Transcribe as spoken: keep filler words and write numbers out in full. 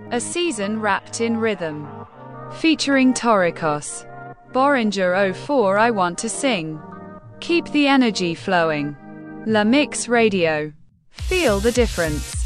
A season wrapped in rhythm. Featuring Torricos. Boringer oh four I Want to Sing. Keep the energy flowing. La Mix Radio. Feel the difference.